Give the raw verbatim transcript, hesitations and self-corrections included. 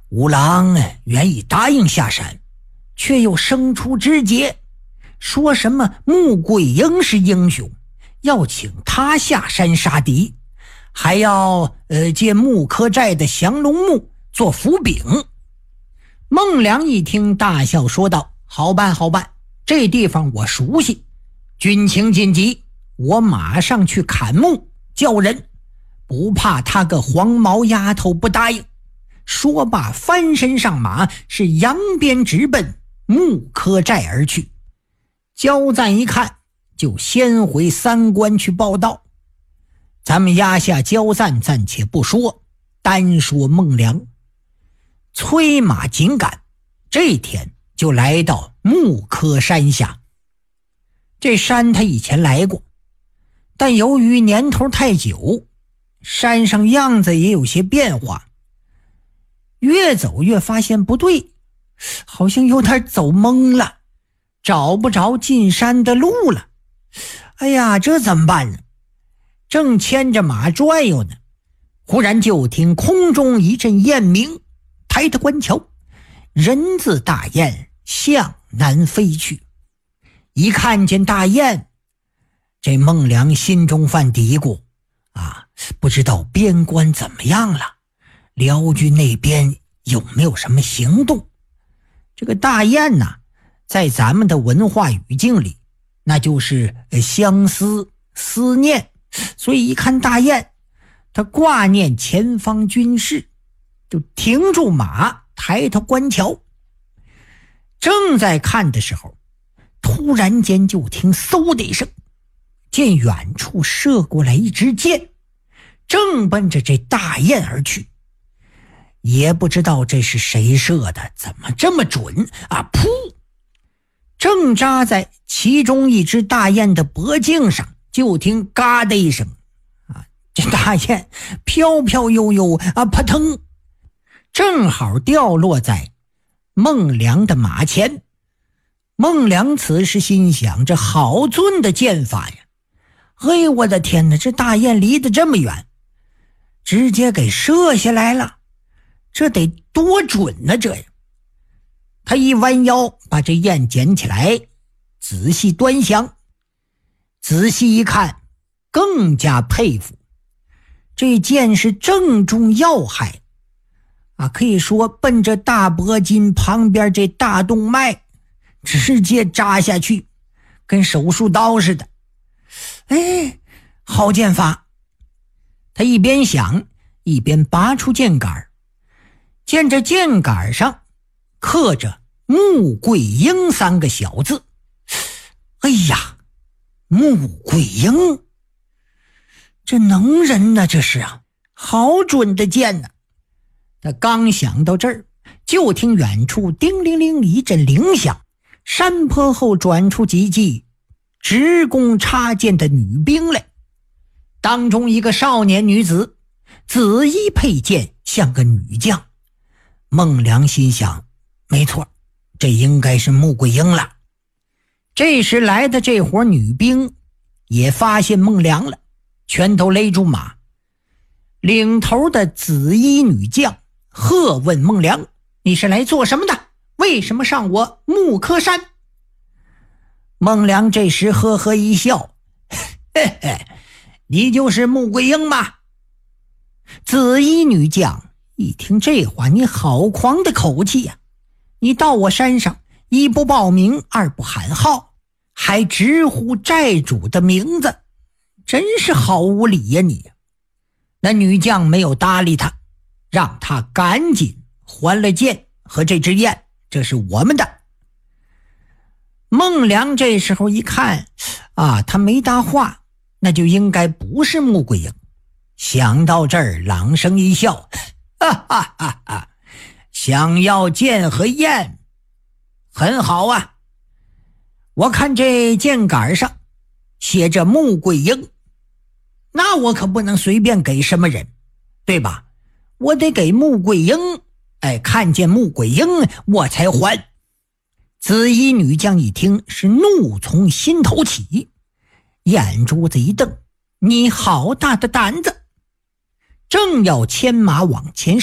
五郎愿意答应下山，却又生出枝节，说什么穆桂英是英雄，要请他下山杀敌，还要呃借木柯寨的降龙木做斧柄。孟良一听大笑说道：好办好办，这地方我熟悉，军情紧急，我马上去砍木叫人，不怕他个黄毛丫头不答应。说罢翻身上马，是扬鞭直奔木柯寨而去。焦赞一看，就先回三关去报道。咱们压下焦赞暂且不说，单说孟良。催马紧赶，这天就来到木柯山下。这山他以前来过，但由于年头太久，山上样子也有些变化。越走越发现不对，好像有点走懵了，找不着进山的路了。哎呀，这怎么办呢？正牵着马转悠呢，忽然就听空中一阵雁鸣，抬头观瞧，人字大雁向南飞去。一看见大雁，这孟良心中犯嘀咕啊，不知道边关怎么样了，辽军那边有没有什么行动？这个大雁呐、啊，在咱们的文化语境里，那就是相思思念，所以一看大雁，他挂念前方军事，就停住马，抬头观瞧。正在看的时候，突然间就听嗖的一声，见远处射过来一支箭，正奔着这大雁而去。也不知道这是谁射的，怎么这么准啊！噗！正扎在其中一只大雁的脖颈上，就听嘎的一声啊，这大雁飘飘悠悠啊，扑腾，正好掉落在孟良的马前。孟良此时心想，这好准的箭法呀！嘿，我的天哪，这大雁离得这么远，直接给射下来了，这得多准呢、啊、这呀！他一弯腰把这雁捡起来，仔细端详，仔细一看，更加佩服。这箭是正中要害啊，可以说奔着大脖筋旁边这大动脉直接扎下去，跟手术刀似的。哎，好箭法！他一边想，一边拔出箭杆，见这箭杆上刻着穆桂英三个小字。哎呀，穆桂英，这能人呢，这是啊，好准的箭呢！他刚想到这儿，就听远处叮铃铃一阵铃响，山坡后转出几骑直弓插箭的女兵来。当中一个少年女子，紫衣佩剑，像个女将。孟良心想，没错，这应该是穆桂英了。这时来的这伙女兵也发现孟良了，全都勒住马。领头的紫衣女将喝问孟良：你是来做什么的？为什么上我木柯山？孟良这时呵呵一笑：嘿嘿，你就是穆桂英吗？紫衣女将一听这话，你好狂的口气呀、啊！你到我山上，一不报名，二不喊号，还直呼寨主的名字，真是好无礼呀、啊、你！那女将没有搭理他，让他赶紧还了剑和这只雁，这是我们的。孟良这时候一看啊，他没搭话，那就应该不是穆桂英。想到这儿，朗声一笑，哈哈哈哈，想要剑和雁，很好啊！我看这剑杆上写着穆桂英，那我可不能随便给什么人，对吧？我得给穆桂英，哎，看见穆桂英我才还。紫衣女将一听，是怒从心头起，眼珠子一瞪，你好大的胆子！正要牵马往前